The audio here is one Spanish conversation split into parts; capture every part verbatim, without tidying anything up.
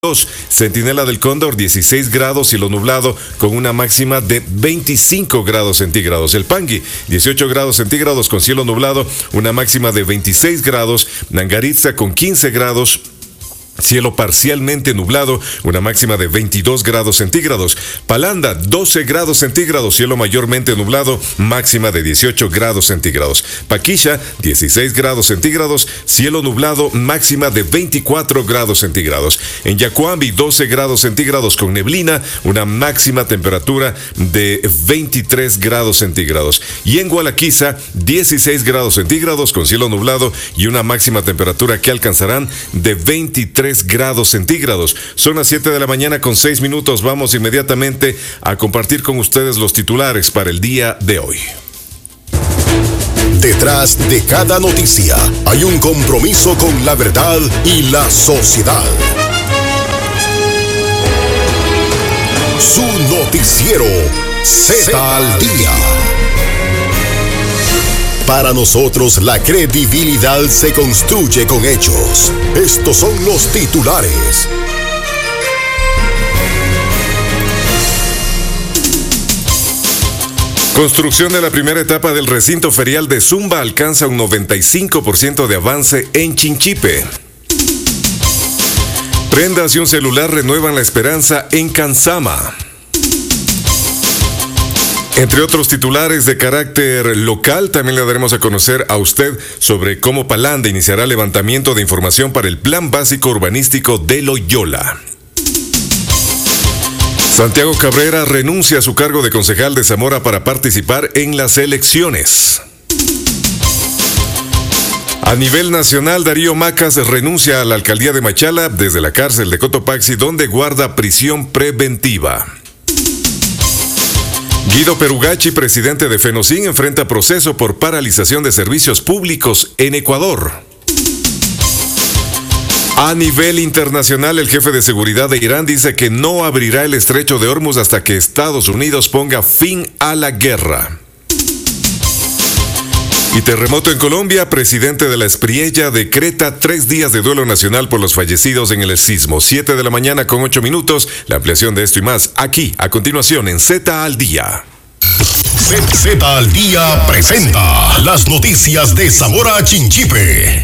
Centinela del Cóndor, dieciséis grados, cielo nublado, con una máxima de veinticinco grados centígrados. El Pangui, dieciocho grados centígrados, con cielo nublado, una máxima de veintiséis grados. Nangaritza, con quince grados. Cielo parcialmente nublado, una máxima de veintidós grados centígrados. Palanda, doce grados centígrados, cielo mayormente nublado, máxima de dieciocho grados centígrados. Paquilla, dieciséis grados centígrados, cielo nublado, máxima de veinticuatro grados centígrados. En Yacuambi, doce grados centígrados con neblina, una máxima temperatura de veintitrés grados centígrados. Y en Gualaquiza, dieciséis grados centígrados con cielo nublado y una máxima temperatura que alcanzarán de veintitrés grados centígrados. Son las siete de la mañana con seis minutos. Vamos inmediatamente a compartir con ustedes los titulares para el día de hoy. Detrás de cada noticia hay un compromiso con la verdad y la sociedad. Su noticiero Z al Día. Para nosotros la credibilidad se construye con hechos. Estos son los titulares. Construcción de la primera etapa del recinto ferial de Zumba alcanza un noventa y cinco por ciento de avance en Chinchipe. Prendas y un celular renuevan la esperanza en Cansama. Entre otros titulares de carácter local, también le daremos a conocer a usted sobre cómo Palanda iniciará levantamiento de información para el Plan Básico Urbanístico de Loyola. Santiago Cabrera renuncia a su cargo de concejal de Zamora para participar en las elecciones. A nivel nacional, Darío Macas renuncia a la alcaldía de Machala desde la cárcel de Cotopaxi, donde guarda prisión preventiva. Guido Perugachi, presidente de Fenocin, enfrenta proceso por paralización de servicios públicos en Ecuador. A nivel internacional, el jefe de seguridad de Irán dice que no abrirá el estrecho de Hormuz hasta que Estados Unidos ponga fin a la guerra. Y terremoto en Colombia, presidente de la Espriella decreta tres días de duelo nacional por los fallecidos en el sismo. Siete de la mañana con ocho minutos. La ampliación de esto y más aquí, a continuación, en Z al Día. Z al Día presenta las noticias de Zamora Chinchipe.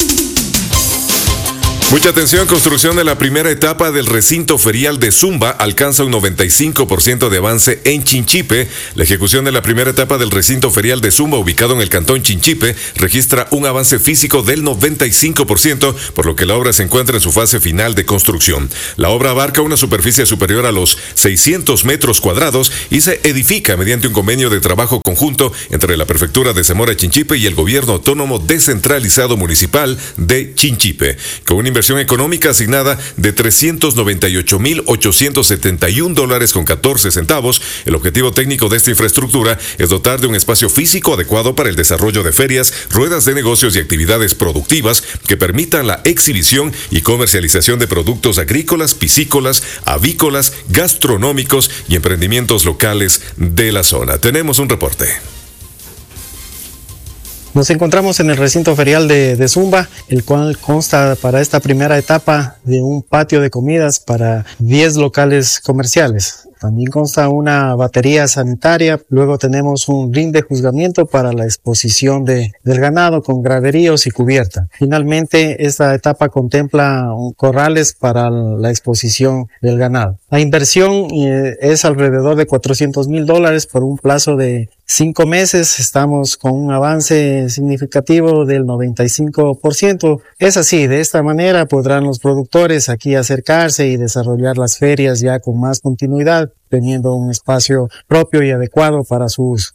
Mucha atención, construcción de la primera etapa del recinto ferial de Zumba alcanza un noventa y cinco por ciento de avance en Chinchipe. La ejecución de la primera etapa del recinto ferial de Zumba, ubicado en el cantón Chinchipe, registra un avance físico del noventa y cinco por ciento, por lo que la obra se encuentra en su fase final de construcción. La obra abarca una superficie superior a los seiscientos metros cuadrados y se edifica mediante un convenio de trabajo conjunto entre la Prefectura de Zamora Chinchipe y el Gobierno Autónomo Descentralizado Municipal de Chinchipe, con una inversión económica asignada de trescientos noventa y ocho mil ochocientos setenta y un dólares con catorce centavos. El objetivo técnico de esta infraestructura es dotar de un espacio físico adecuado para el desarrollo de ferias, ruedas de negocios y actividades productivas que permitan la exhibición y comercialización de productos agrícolas, piscícolas, avícolas, gastronómicos y emprendimientos locales de la zona. Tenemos un reporte. Nos encontramos en el recinto ferial de, de Zumba, el cual consta para esta primera etapa de un patio de comidas para diez locales comerciales. También consta una batería sanitaria, luego tenemos un ring de juzgamiento para la exposición de, del ganado con graderíos y cubierta. Finalmente, esta etapa contempla un corrales para la exposición del ganado. La inversión eh, es alrededor de cuatrocientos mil dólares por un plazo de cinco meses. Estamos con un avance significativo del noventa y cinco por ciento. Es así, de esta manera podrán los productores aquí acercarse y desarrollar las ferias ya con más continuidad, teniendo un espacio propio y adecuado para su uso.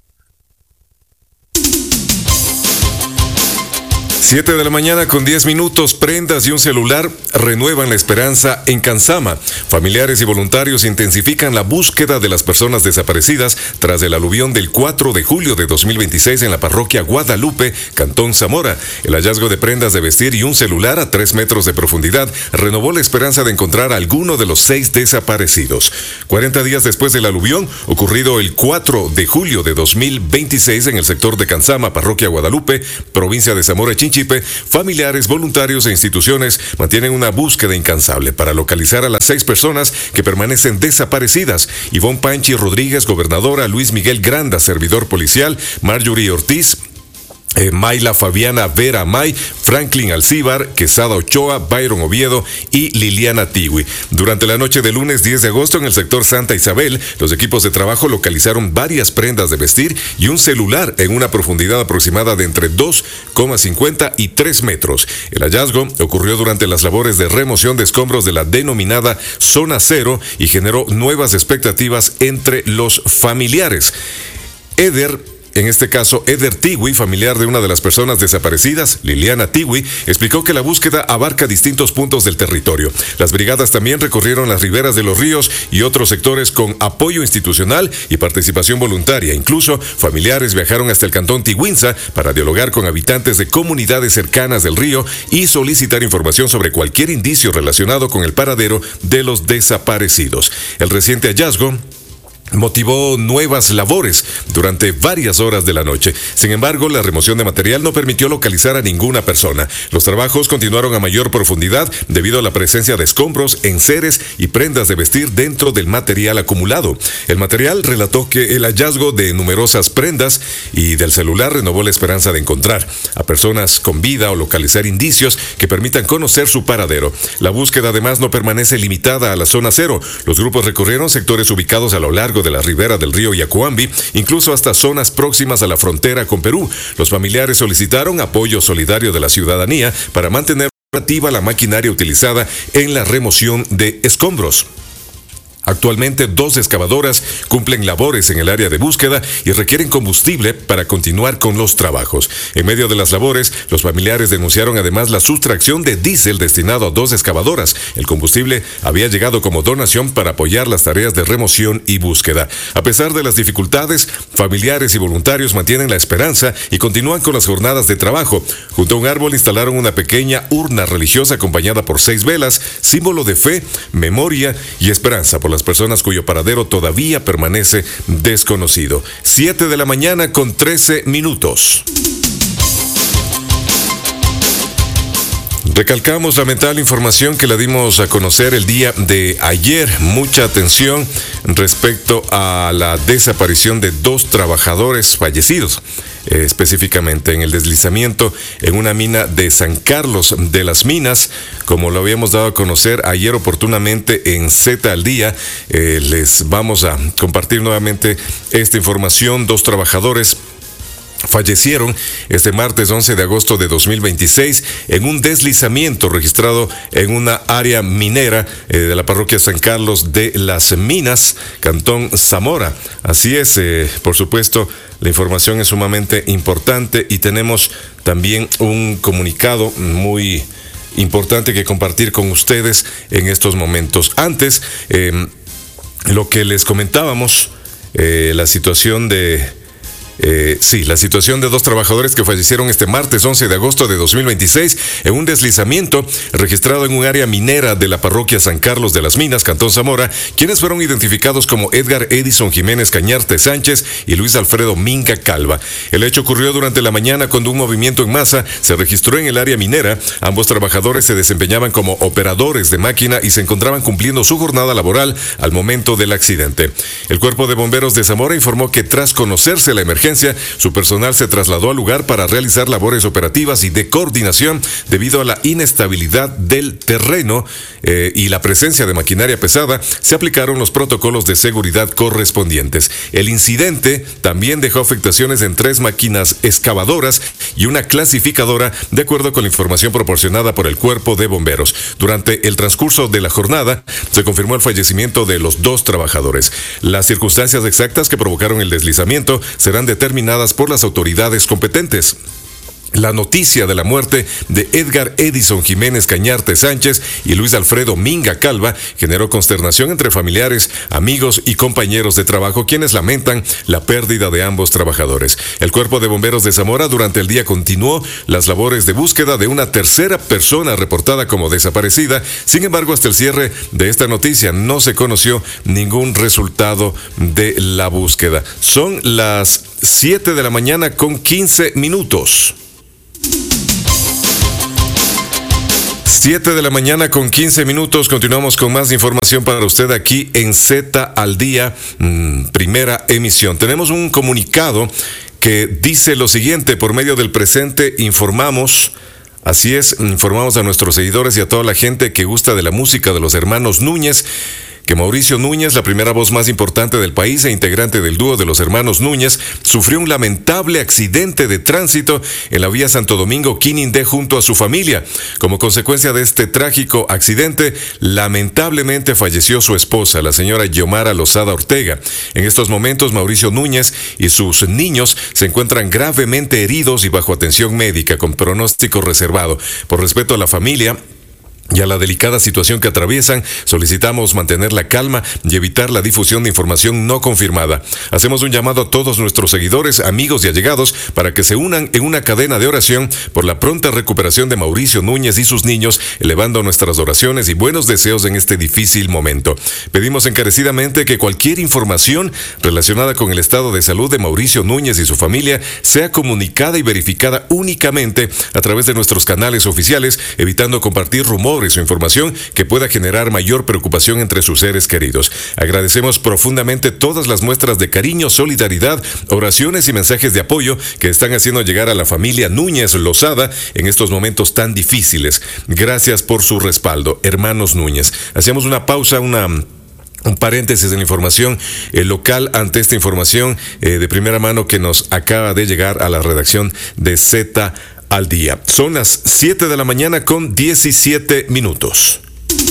siete de la mañana con diez minutos, prendas y un celular renuevan la esperanza en Cansama. Familiares y voluntarios intensifican la búsqueda de las personas desaparecidas tras el aluvión del cuatro de julio de dos mil veintiséis en la parroquia Guadalupe, Cantón Zamora. El hallazgo de prendas de vestir y un celular a tres metros de profundidad renovó la esperanza de encontrar a alguno de los seis desaparecidos. cuarenta días después del aluvión, ocurrido el cuatro de julio de dos mil veintiséis en el sector de Cansama, parroquia Guadalupe, provincia de Zamora Chinchipe, Chinchipe, familiares, voluntarios e instituciones mantienen una búsqueda incansable para localizar a las seis personas que permanecen desaparecidas. Ivonne Panchi Rodríguez, gobernadora; Luis Miguel Granda, servidor policial; Marjorie Ortiz; Eh, Mayla Fabiana Vera May, Franklin Alcíbar, Quesada Ochoa, Byron Oviedo y Liliana Tigui. Durante la noche del lunes diez de agosto en el sector Santa Isabel, los equipos de trabajo localizaron varias prendas de vestir y un celular en una profundidad aproximada de entre dos coma cincuenta y tres metros. El hallazgo ocurrió durante las labores de remoción de escombros de la denominada Zona Cero y generó nuevas expectativas entre los familiares. Eder En este caso, Eder Tigui, familiar de una de las personas desaparecidas, Liliana Tigui, explicó que la búsqueda abarca distintos puntos del territorio. Las brigadas también recorrieron las riberas de los ríos y otros sectores con apoyo institucional y participación voluntaria. Incluso, familiares viajaron hasta el cantón Tiguinza para dialogar con habitantes de comunidades cercanas del río y solicitar información sobre cualquier indicio relacionado con el paradero de los desaparecidos. El reciente hallazgo motivó nuevas labores durante varias horas de la noche. Sin embargo, la remoción de material no permitió localizar a ninguna persona. Los trabajos continuaron a mayor profundidad debido a la presencia de escombros, enseres y prendas de vestir dentro del material acumulado. El material relató que el hallazgo de numerosas prendas y del celular renovó la esperanza de encontrar a personas con vida o localizar indicios que permitan conocer su paradero. La búsqueda además no permanece limitada a la zona cero. Los grupos recorrieron sectores ubicados a lo largo de la ribera del río Yacuambi, incluso hasta zonas próximas a la frontera con Perú. Los familiares solicitaron apoyo solidario de la ciudadanía para mantener operativa la maquinaria utilizada en la remoción de escombros. Actualmente, dos excavadoras cumplen labores en el área de búsqueda y requieren combustible para continuar con los trabajos. En medio de las labores, los familiares denunciaron además la sustracción de diésel destinado a dos excavadoras. El combustible había llegado como donación para apoyar las tareas de remoción y búsqueda. A pesar de las dificultades, familiares y voluntarios mantienen la esperanza y continúan con las jornadas de trabajo. Junto a un árbol instalaron una pequeña urna religiosa acompañada por seis velas, símbolo de fe, memoria y esperanza por las personas cuyo paradero todavía permanece desconocido. siete de la mañana con trece minutos. Recalcamos lamentable información que la dimos a conocer el día de ayer. Mucha atención respecto a la desaparición de dos trabajadores fallecidos, eh, específicamente en el deslizamiento en una mina de San Carlos de las Minas. Como lo habíamos dado a conocer ayer oportunamente en Z al Día, eh, les vamos a compartir nuevamente esta información. Dos trabajadores fallecieron este martes once de agosto de dos mil veintiséis en un deslizamiento registrado en una área minera eh, de la parroquia San Carlos de las Minas, Cantón Zamora. Así es, eh, por supuesto, la información es sumamente importante y tenemos también un comunicado muy importante que compartir con ustedes en estos momentos. Antes, eh, lo que les comentábamos, eh, la situación de Eh, sí, la situación de dos trabajadores que fallecieron este martes once de agosto de dos mil veintiséis en un deslizamiento registrado en un área minera de la parroquia San Carlos de las Minas, Cantón Zamora, quienes fueron identificados como Edgar Edison Jiménez Cañarte Sánchez y Luis Alfredo Minga Calva. El hecho ocurrió durante la mañana cuando un movimiento en masa se registró en el área minera. Ambos trabajadores se desempeñaban como operadores de máquina y se encontraban cumpliendo su jornada laboral al momento del accidente. El Cuerpo de Bomberos de Zamora informó que tras conocerse la emergencia, su personal se trasladó al lugar para realizar labores operativas y de coordinación debido a la inestabilidad del terreno eh, y la presencia de maquinaria pesada. Se aplicaron los protocolos de seguridad correspondientes. El incidente también dejó afectaciones en tres máquinas excavadoras y una clasificadora, de acuerdo con la información proporcionada por el Cuerpo de Bomberos. Durante el transcurso de la jornada, se confirmó el fallecimiento de los dos trabajadores. Las circunstancias exactas que provocaron el deslizamiento serán determinadas por las autoridades competentes. La noticia de la muerte de Edgar Edison Jiménez Cañarte Sánchez y Luis Alfredo Minga Calva generó consternación entre familiares, amigos y compañeros de trabajo, quienes lamentan la pérdida de ambos trabajadores. El Cuerpo de Bomberos de Zamora durante el día continuó las labores de búsqueda de una tercera persona reportada como desaparecida. Sin embargo, hasta el cierre de esta noticia no se conoció ningún resultado de la búsqueda. Son las siete de la mañana con quince minutos. siete de la mañana con quince minutos. Continuamos con más información para usted aquí en Z al Día, mmm, primera emisión. Tenemos un comunicado que dice lo siguiente: por medio del presente informamos, así es, informamos a nuestros seguidores y a toda la gente que gusta de la música de los hermanos Núñez, que Mauricio Núñez, la primera voz más importante del país e integrante del dúo de los hermanos Núñez, sufrió un lamentable accidente de tránsito en la vía Santo Domingo-Quinindé junto a su familia. Como consecuencia de este trágico accidente, lamentablemente falleció su esposa, la señora Yomara Lozada Ortega. En estos momentos, Mauricio Núñez y sus niños se encuentran gravemente heridos y bajo atención médica con pronóstico reservado. Por respeto a la familia y a la delicada situación que atraviesan, solicitamos mantener la calma y evitar la difusión de información no confirmada. Hacemos un llamado a todos nuestros seguidores, amigos y allegados para que se unan en una cadena de oración por la pronta recuperación de Mauricio Núñez y sus niños, elevando nuestras oraciones y buenos deseos en este difícil momento. Pedimos encarecidamente que cualquier información relacionada con el estado de salud de Mauricio Núñez y su familia sea comunicada y verificada únicamente a través de nuestros canales oficiales, evitando compartir rumores su información que pueda generar mayor preocupación entre sus seres queridos. Agradecemos profundamente todas las muestras de cariño, solidaridad, oraciones y mensajes de apoyo que están haciendo llegar a la familia Núñez Lozada en estos momentos tan difíciles. Gracias por su respaldo, hermanos Núñez. Hacemos una pausa, una... un paréntesis en la información eh, local ante esta información eh, de primera mano que nos acaba de llegar a la redacción de Z al Día. Son las siete de la mañana con diecisiete minutos.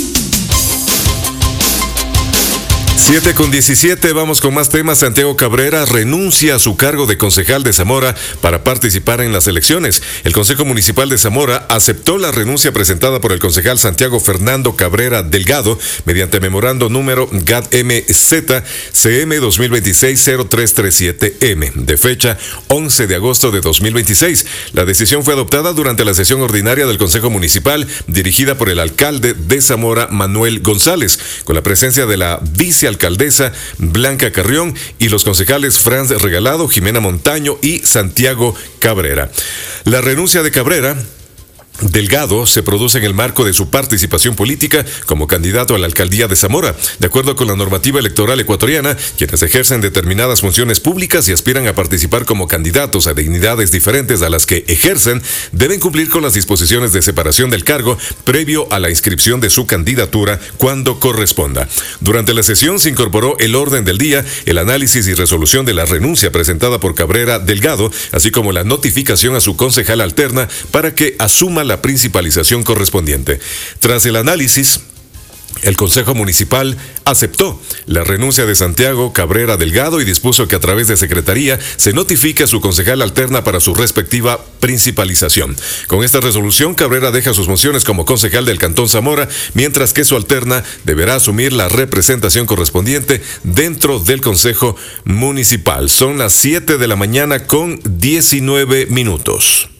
siete con diecisiete, vamos con más temas. Santiago Cabrera renuncia a su cargo de concejal de Zamora para participar en las elecciones. El Consejo Municipal de Zamora aceptó la renuncia presentada por el concejal Santiago Fernando Cabrera Delgado mediante memorando número G A D M Z C M dos mil veintiséis cero tres tres siete M de fecha once de agosto de dos mil veintiséis. La decisión fue adoptada durante la sesión ordinaria del Consejo Municipal dirigida por el alcalde de Zamora, Manuel González, con la presencia de la vicealcaldesa alcaldesa Blanca Carrión y los concejales Franz Regalado, Jimena Montaño y Santiago Cabrera. La renuncia de Cabrera Delgado se produce en el marco de su participación política como candidato a la alcaldía de Zamora. De acuerdo con la normativa electoral ecuatoriana, quienes ejercen determinadas funciones públicas y aspiran a participar como candidatos a dignidades diferentes a las que ejercen, deben cumplir con las disposiciones de separación del cargo previo a la inscripción de su candidatura cuando corresponda. Durante la sesión se incorporó el orden del día, el análisis y resolución de la renuncia presentada por Cabrera Delgado, así como la notificación a su concejal alterna para que asuma la principalización correspondiente. Tras el análisis, el Consejo Municipal aceptó la renuncia de Santiago Cabrera Delgado y dispuso que a través de Secretaría se notifique a su concejal alterna para su respectiva principalización. Con esta resolución, Cabrera deja sus funciones como concejal del Cantón Zamora, mientras que su alterna deberá asumir la representación correspondiente dentro del Consejo Municipal. Son las siete de la mañana con diecinueve minutos.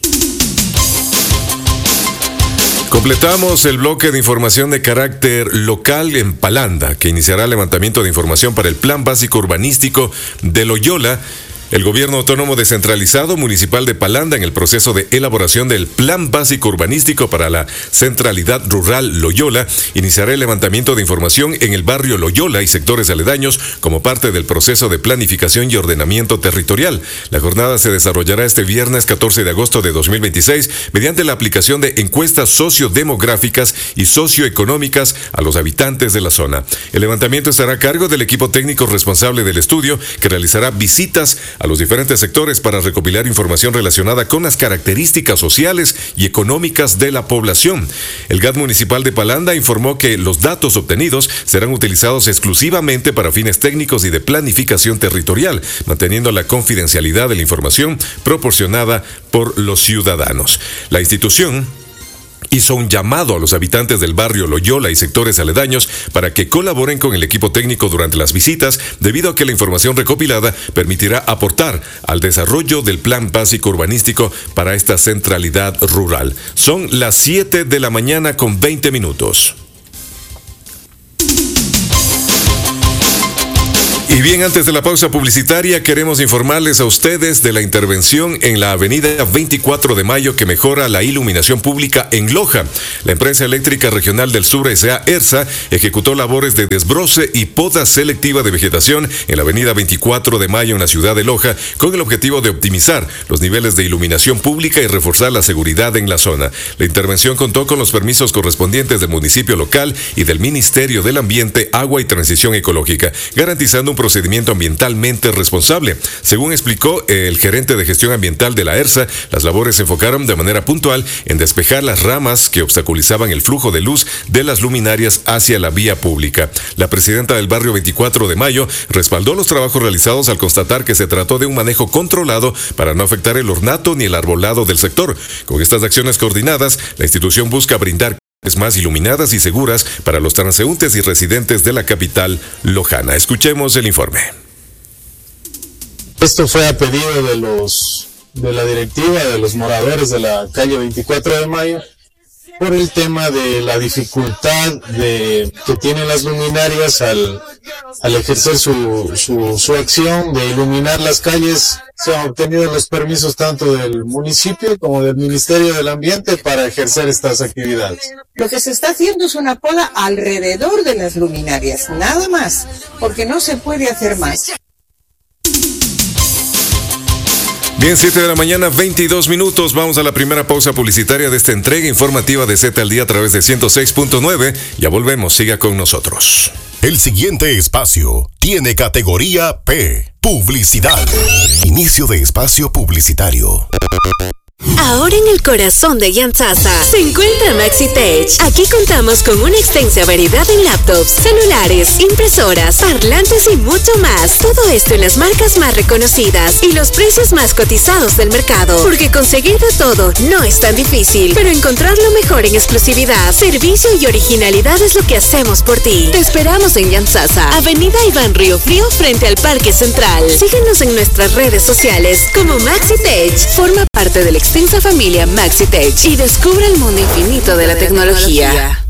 Completamos el bloque de información de carácter local en Palanda, que iniciará el levantamiento de información para el Plan Básico Urbanístico de Loyola. El Gobierno Autónomo Descentralizado Municipal de Palanda, en el proceso de elaboración del Plan Básico Urbanístico para la Centralidad Rural Loyola, iniciará el levantamiento de información en el barrio Loyola y sectores aledaños como parte del proceso de planificación y ordenamiento territorial. La jornada se desarrollará este viernes catorce de agosto de dos mil veintiséis mediante la aplicación de encuestas sociodemográficas y socioeconómicas a los habitantes de la zona. El levantamiento estará a cargo del equipo técnico responsable del estudio, que realizará visitas a los diferentes sectores para recopilar información relacionada con las características sociales y económicas de la población. El G A D municipal de Palanda informó que los datos obtenidos serán utilizados exclusivamente para fines técnicos y de planificación territorial, manteniendo la confidencialidad de la información proporcionada por los ciudadanos. La institución hizo un llamado a los habitantes del barrio Loyola y sectores aledaños para que colaboren con el equipo técnico durante las visitas, debido a que la información recopilada permitirá aportar al desarrollo del Plan Básico Urbanístico para esta centralidad rural. Son las siete de la mañana con veinte minutos. Y bien, antes de la pausa publicitaria, queremos informarles a ustedes de la intervención en la avenida veinticuatro de mayo que mejora la iluminación pública en Loja. La empresa eléctrica regional del sur S A ERSA ejecutó labores de desbroce y poda selectiva de vegetación en la avenida veinticuatro de mayo en la ciudad de Loja con el objetivo de optimizar los niveles de iluminación pública y reforzar la seguridad en la zona. La intervención contó con los permisos correspondientes del municipio local y del Ministerio del Ambiente, Agua y Transición Ecológica, garantizando un procedimiento ambientalmente responsable. Según explicó el gerente de gestión ambiental de la ERSA, las labores se enfocaron de manera puntual en despejar las ramas que obstaculizaban el flujo de luz de las luminarias hacia la vía pública. La presidenta del barrio veinticuatro de mayo respaldó los trabajos realizados al constatar que se trató de un manejo controlado para no afectar el ornato ni el arbolado del sector. Con estas acciones coordinadas, la institución busca brindar más iluminadas y seguras para los transeúntes y residentes de la capital lojana. Escuchemos el informe. Esto fue a pedido de los de la directiva de los moradores de la calle veinticuatro de mayo por el tema de la dificultad de que tienen las luminarias al, al ejercer su, su, su acción de iluminar las calles. Se han obtenido los permisos tanto del municipio como del Ministerio del Ambiente para ejercer estas actividades. Lo que se está haciendo es una poda alrededor de las luminarias, nada más, porque no se puede hacer más. Bien, siete de la mañana, veintidós minutos. Vamos a la primera pausa publicitaria de esta entrega informativa de Z al Día a través de ciento seis punto nueve. Ya volvemos, siga con nosotros. El siguiente espacio tiene categoría P, publicidad. Inicio de espacio publicitario. Ahora en el corazón de Yantzaza se encuentra MaxiTech. Aquí contamos con una extensa variedad en laptops, celulares, impresoras, parlantes y mucho más. Todo esto en las marcas más reconocidas y los precios más cotizados del mercado. Porque conseguir de todo no es tan difícil, pero encontrar lo mejor en exclusividad, servicio y originalidad es lo que hacemos por ti. Te esperamos en Yantzaza, Avenida Iván Río Frío frente al Parque Central. Síguenos en nuestras redes sociales como MaxiTech. Forma parte del extensa familia MaxiTech y descubre el mundo infinito de la tecnología.